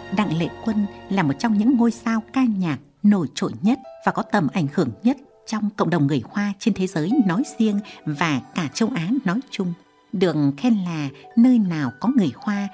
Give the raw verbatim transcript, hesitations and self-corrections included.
Đặng Lệ Quân là một trong những ngôi sao ca nhạc nổi trội nhất và có tầm ảnh hưởng nhất trong cộng đồng người Hoa trên thế giới nói riêng và cả châu Á nói chung. Được khen là nơi nào có người Hoa